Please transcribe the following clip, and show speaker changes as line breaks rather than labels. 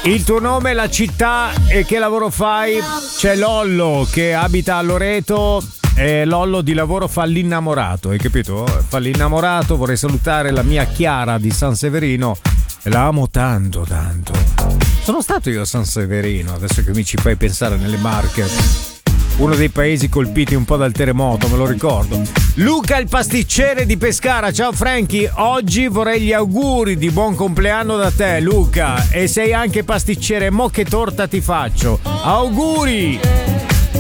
Il tuo nome, la città e che lavoro fai? C'è Lollo che abita a Loreto e Lollo di lavoro fa l'innamorato, hai capito? Fa l'innamorato. Vorrei salutare la mia Chiara di San Severino e la amo tanto tanto. Sono stato io a San Severino, adesso che mi ci fai pensare, nelle Marche. Uno dei paesi colpiti un po' dal terremoto, me lo ricordo. Luca il pasticcere di Pescara. Ciao Frankie, oggi vorrei gli auguri di buon compleanno da te Luca. E sei anche pasticcere, mo che torta ti faccio? Auguri!